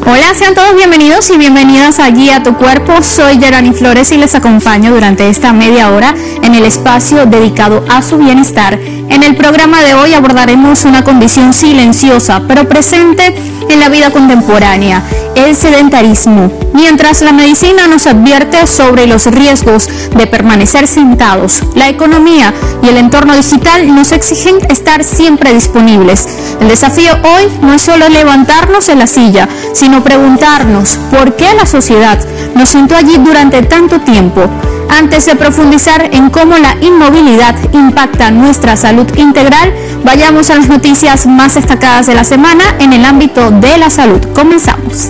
Hola, sean todos bienvenidos y bienvenidas a Guía Tu Cuerpo. Soy Gerani Flores y les acompaño durante esta media hora en el espacio dedicado a su bienestar. En el programa de hoy abordaremos una condición silenciosa pero presente en la vida contemporánea, el sedentarismo. Mientras la medicina nos advierte sobre los riesgos de permanecer sentados, la economía y el entorno digital nos exigen estar siempre disponibles. El desafío hoy no es solo levantarnos en la silla, sino preguntarnos por qué la sociedad nos sentó allí durante tanto tiempo. Antes de profundizar en cómo la inmovilidad impacta nuestra salud integral, vayamos a las noticias más destacadas de la semana en el ámbito de la salud. Comenzamos.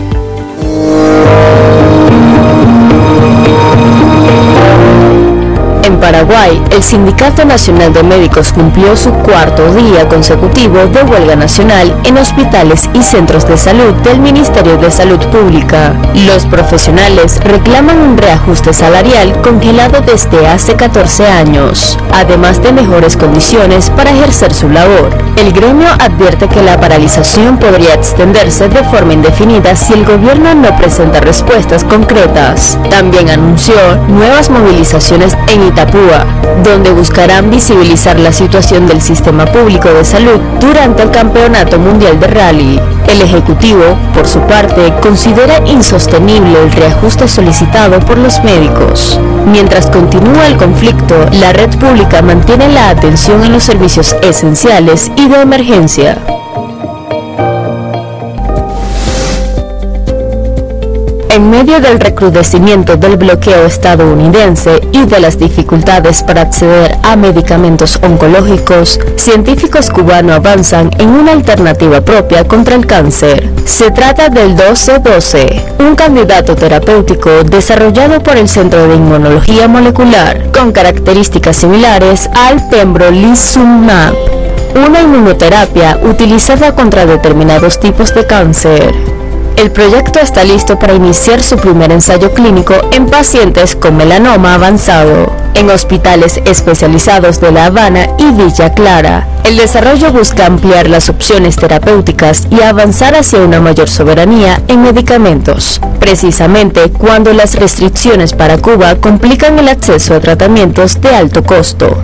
En Paraguay, el Sindicato Nacional de Médicos cumplió su cuarto día consecutivo de huelga nacional en hospitales y centros de salud del Ministerio de Salud Pública. Los profesionales reclaman un reajuste salarial congelado desde hace 14 años, además de mejores condiciones para ejercer su labor. El gremio advierte que la paralización podría extenderse de forma indefinida si el gobierno no presenta respuestas concretas. También anunció nuevas movilizaciones en Itapúa, donde buscarán visibilizar la situación del sistema público de salud durante el Campeonato Mundial de Rally. El Ejecutivo, por su parte, considera insostenible el reajuste solicitado por los médicos. Mientras continúa el conflicto, la red pública mantiene la atención en los servicios esenciales y de emergencia. En medio del recrudecimiento del bloqueo estadounidense y de las dificultades para acceder a medicamentos oncológicos, científicos cubanos avanzan en una alternativa propia contra el cáncer. Se trata del 1212, un candidato terapéutico desarrollado por el Centro de Inmunología Molecular, con características similares al pembrolizumab, una inmunoterapia utilizada contra determinados tipos de cáncer. El proyecto está listo para iniciar su primer ensayo clínico en pacientes con melanoma avanzado, en hospitales especializados de La Habana y Villa Clara. El desarrollo busca ampliar las opciones terapéuticas y avanzar hacia una mayor soberanía en medicamentos, precisamente cuando las restricciones para Cuba complican el acceso a tratamientos de alto costo.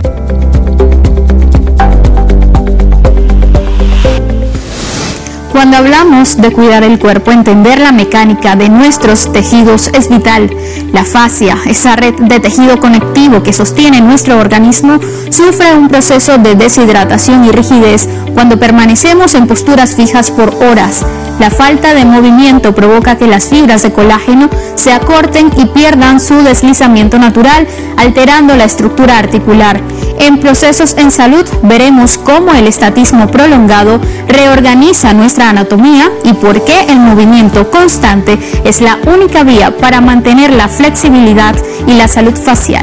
Cuando hablamos de cuidar el cuerpo, entender la mecánica de nuestros tejidos es vital. La fascia, esa red de tejido conectivo que sostiene nuestro organismo, sufre un proceso de deshidratación y rigidez cuando permanecemos en posturas fijas por horas. La falta de movimiento provoca que las fibras de colágeno se acorten y pierdan su deslizamiento natural, alterando la estructura articular. En Procesos en Salud veremos cómo el estatismo prolongado reorganiza nuestra anatomía y por qué el movimiento constante es la única vía para mantener la flexibilidad y la salud facial.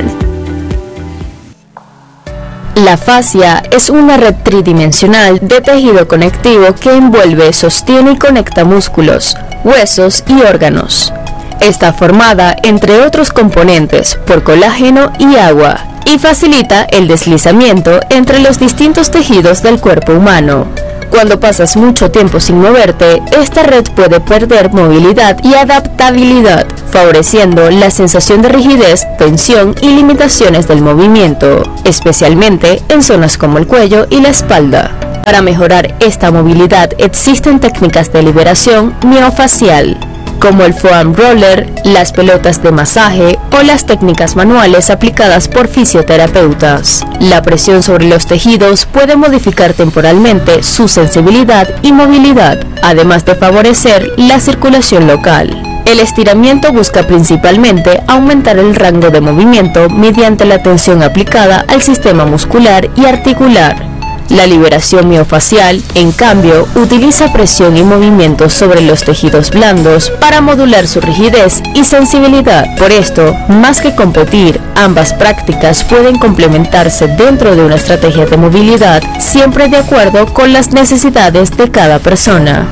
La fascia es una red tridimensional de tejido conectivo que envuelve, sostiene y conecta músculos, huesos y órganos. Está formada, entre otros componentes, por colágeno y agua, y facilita el deslizamiento entre los distintos tejidos del cuerpo humano. Cuando pasas mucho tiempo sin moverte, esta red puede perder movilidad y adaptabilidad, favoreciendo la sensación de rigidez, tensión y limitaciones del movimiento, especialmente en zonas como el cuello y la espalda. Para mejorar esta movilidad existen técnicas de liberación miofacial, como el foam roller, las pelotas de masaje o las técnicas manuales aplicadas por fisioterapeutas. La presión sobre los tejidos puede modificar temporalmente su sensibilidad y movilidad, además de favorecer la circulación local. El estiramiento busca principalmente aumentar el rango de movimiento mediante la tensión aplicada al sistema muscular y articular. La liberación miofacial, en cambio, utiliza presión y movimiento sobre los tejidos blandos para modular su rigidez y sensibilidad. Por esto, más que competir, ambas prácticas pueden complementarse dentro de una estrategia de movilidad, siempre de acuerdo con las necesidades de cada persona.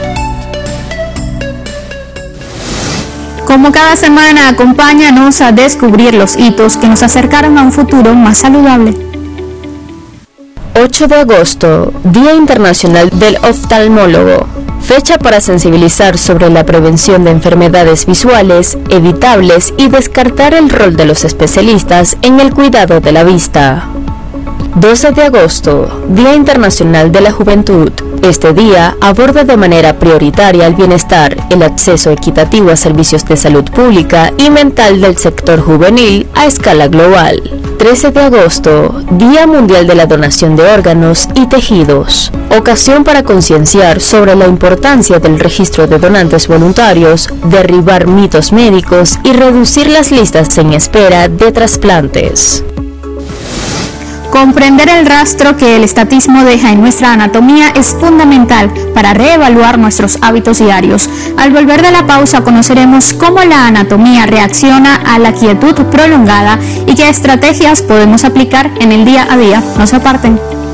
Como cada semana, acompáñanos a descubrir los hitos que nos acercaron a un futuro más saludable. 8 de agosto, Día Internacional del Oftalmólogo. fecha para sensibilizar sobre la prevención de enfermedades visuales, evitables y descartar el rol de los especialistas en el cuidado de la vista. 12 de agosto, Día Internacional de la Juventud. Este día aborda de manera prioritaria el bienestar, el acceso equitativo a servicios de salud pública y mental del sector juvenil a escala global. 13 de agosto, Día Mundial de la Donación de Órganos y Tejidos. Ocasión para concienciar sobre la importancia del registro de donantes voluntarios, derribar mitos médicos y reducir las listas en espera de trasplantes. Comprender el rastro que el estatismo deja en nuestra anatomía es fundamental para reevaluar nuestros hábitos diarios. Al volver de la pausa conoceremos cómo la anatomía reacciona a la quietud prolongada y qué estrategias podemos aplicar en el día a día. No se aparten.